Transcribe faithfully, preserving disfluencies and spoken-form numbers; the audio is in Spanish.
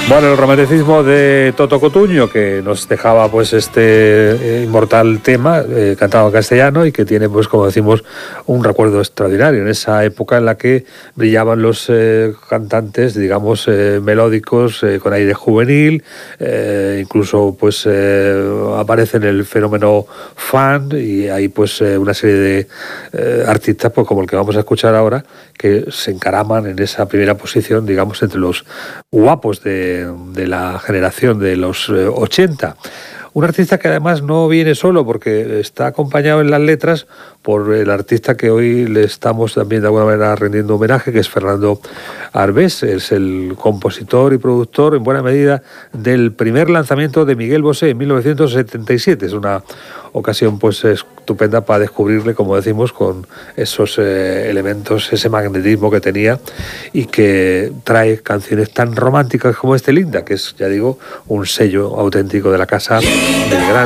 Bueno, el romanticismo de Toto Cutugno, que nos dejaba pues este eh, inmortal tema eh, cantado en castellano y que tiene, pues como decimos, un recuerdo extraordinario en esa época en la que brillaban los eh, cantantes, digamos, eh, melódicos, eh, con aire juvenil, eh, incluso pues eh, aparece en el fenómeno fan y hay pues eh, una serie de eh, artistas pues como el que vamos a escuchar ahora, que se encaraman en esa primera posición, digamos, entre los guapos de de la generación de los eh, ochenta. Un artista que además no viene solo porque está acompañado en las letras por el artista que hoy le estamos también de alguna manera rendiendo homenaje, que es Fernando Arbés. Es el compositor y productor en buena medida del primer lanzamiento de Miguel Bosé en mil novecientos setenta y siete. Es una ocasión pues estupenda para descubrirle, como decimos, con esos eh, elementos, ese magnetismo que tenía y que trae canciones tan románticas como este Linda, que es, ya digo, un sello auténtico de la casa del gran